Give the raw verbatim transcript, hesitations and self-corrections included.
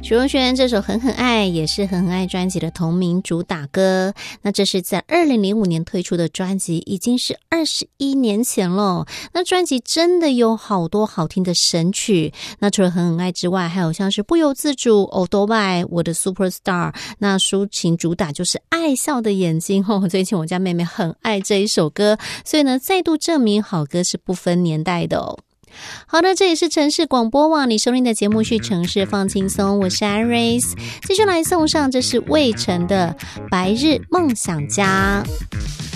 许荣轩这首《狠狠爱》也是《狠狠爱》专辑的同名主打歌，那这是在二零零五年推出的专辑，已经是二十一年前了。那专辑真的有好多好听的神曲，那除了《狠狠爱》之外，还有像是不由自主、欧多拜、我的 Superstar， 那抒情主打就是爱笑的眼睛哦。最近我家妹妹很爱这一首歌，所以呢，再度证明好歌是不分年代的哦。好的，这里是城市广播网，你收听的节目是城市放轻松，我是 Iris， 继续来送上这是魏晨的白日梦想家。